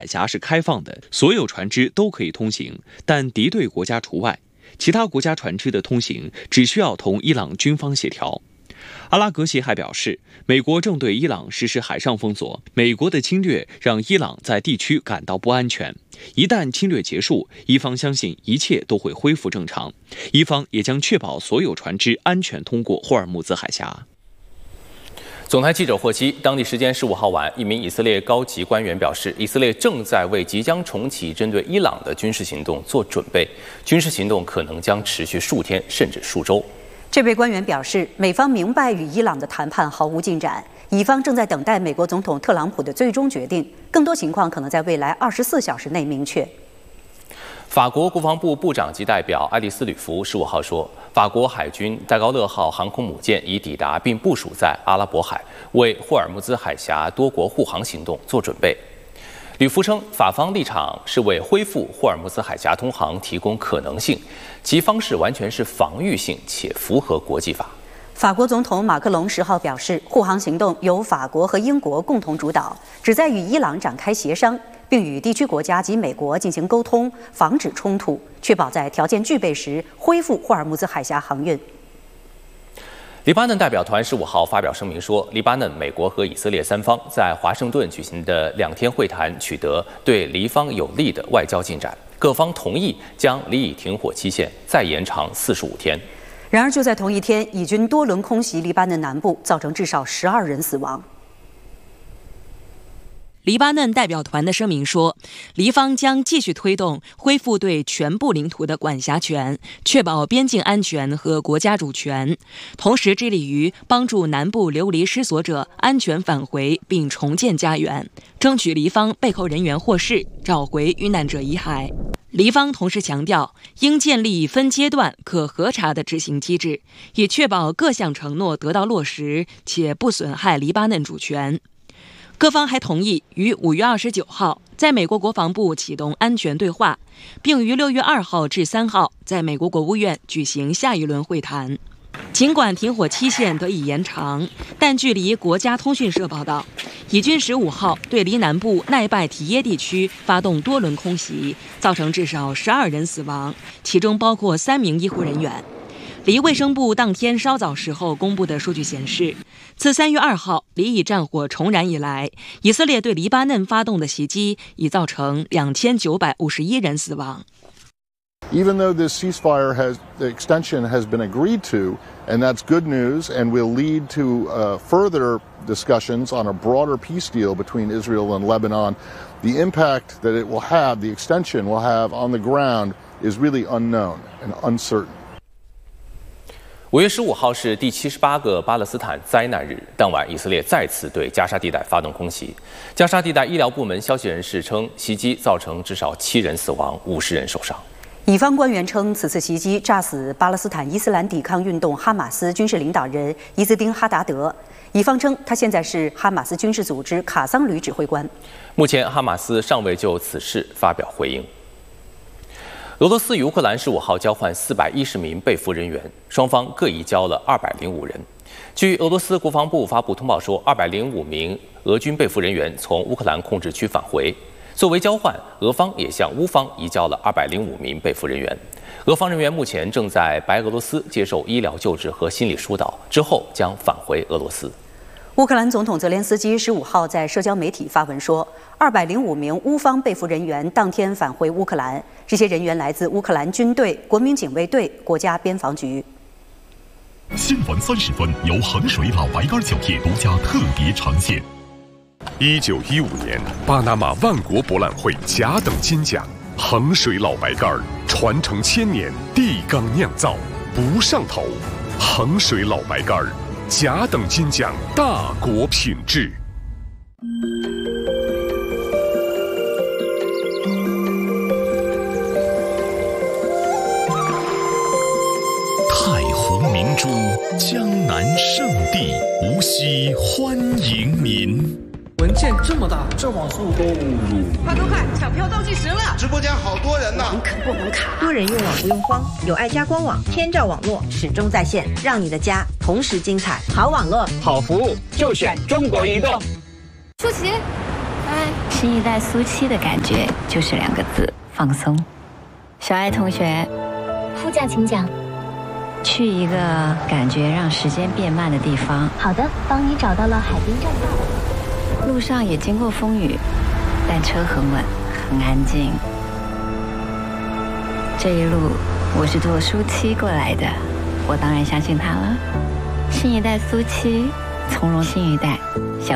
海峡是开放的，所有船只都可以通行，但敌对国家除外。其他国家船只的通行只需要同伊朗军方协调。阿拉格协还表示，美国正对伊朗实施海上封锁，美国的侵略让伊朗在地区感到不安全。一旦侵略结束，伊方相信一切都会恢复正常，伊方也将确保所有船只安全通过霍尔木兹海峡。 总台记者获悉，当地时间15号晚，一名以色列高级官员表示，以色列正在为即将重启针对伊朗的军事行动做准备，军事行动可能将持续数天甚至数周。 这位官员表示，美方明白与伊朗的谈判毫无进展，以方正在等待美国总统特朗普的最终决定，更多情况可能在未来24小时内明确。 法国国防部部长级代表爱丽丝·吕弗15号说，法国海军戴高乐号航空母舰已抵达并部署在阿拉伯海，为霍尔木兹海峡多国护航行动做准备。吕弗称，法方立场是为恢复霍尔木兹海峡通航提供可能性，其方式完全是防御性且符合国际法。 法国总统马克龙10号表示，护航行动由法国和英国共同主导，旨在与伊朗展开协商，并与地区国家及美国进行沟通，防止冲突，确保在条件具备时恢复霍尔木兹海峡航运。 黎巴嫩代表团15号发表声明说，黎巴嫩、美国和以色列三方在华盛顿举行的2天会谈取得对黎方有利的外交进展，各方同意将离以停火期限再延长45天。 然而，就在同一天，以军多轮空袭黎巴嫩南部，造成至少12人死亡。 黎巴嫩代表团的声明说，黎方将继续推动恢复对全部领土的管辖权，确保边境安全和国家主权，同时致力于帮助南部流离失所者安全返回并重建家园，争取黎方背后人员获释，找回遇难者遗骸。黎方同时强调，应建立分阶段可核查的执行机制，以确保各项承诺得到落实，且不损害黎巴嫩主权。各方还同意于5月29号在美国国防部启动安全对话，并于6月2号至3号在美国国务院举行下一轮会谈。尽管停火期限得以延长，但据黎国家通讯社报道，以军15号对黎南部奈拜提耶地区发动多轮空袭，造成至少12人死亡，其中包括3名医护人员。黎卫生部当天稍早时候公布的数据显示，自3月2号黎以战火重燃以来，以色列对黎巴嫩发动的袭击已造成2951人死亡。 Even though this ceasefire the extension has been agreed to, and that's good news, and will lead to further discussions on a broader peace deal between Israel and Lebanon, the impact that it will have, the extension will have on the ground, is really unknown and uncertain. 5月15号是第78个巴勒斯坦灾难日，当晚以色列再次对加沙地带发动空袭。加沙地带医疗部门消息人士称，袭击造成至少7人死亡，50人受伤。 以方官员称，此次袭击炸死巴勒斯坦伊斯兰抵抗运动哈马斯军事领导人伊兹丁哈达德。以方称，他现在是哈马斯军事组织卡桑旅指挥官。 目前，哈马斯尚未就此事发表回应。俄罗斯与乌克兰15号交换410名被俘人员，双方各移交了205人。据俄罗斯国防部发布通报说，205名俄军被俘人员从乌克兰控制区返回。作为交换，俄方也向乌方移交了205名被俘人员。俄方人员目前正在白俄罗斯接受医疗救治和心理疏导，之后将返回俄罗斯。 乌克兰总统泽连斯基15号在社交媒体发文说，205名乌方被俘人员当天返回乌克兰，这些人员来自乌克兰军队、国民警卫队、国家边防局。 新闻30分由衡水老白干酒业独家特别呈现。1915年，巴拿马万国博览会甲等金奖，衡水老白干传承1000年，地缸酿造，不上头。衡水老白干甲等金奖，大国品质。太湖明珠，江南圣地，无锡欢迎您。 文件这么大，这网速都快，抢票倒计时了！ 直播间好多人呢， 网可不能卡。多人用网不用慌，有爱家官网，天照网络始终在线，让你的家同时精彩。好网络， 好服务，就选中国移动。 舒淇，哎。 新一代苏七的感觉就是2个字：放松。小爱同学， 副驾请讲。 去一个感觉让时间变慢的地方。 好的，帮你找到了海滨栈道。 路上也经过风雨，但车很稳，很安静。这一路我是坐苏七过来的，我当然相信他了。新一代苏七，从容新一代。